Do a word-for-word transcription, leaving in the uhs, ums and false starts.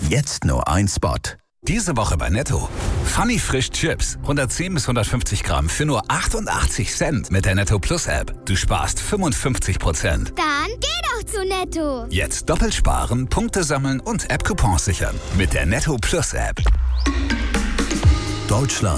Jetzt nur ein Spot. Diese Woche bei Netto. Funny Frisch Chips. hundertzehn bis hundertfünfzig Gramm für nur achtundachtzig Cent mit der Netto Plus App. Du sparst fünfundfünfzig Prozent. Dann geh doch zu Netto. Jetzt doppelt sparen, Punkte sammeln und App-Coupons sichern. Mit der Netto Plus App. Deutschland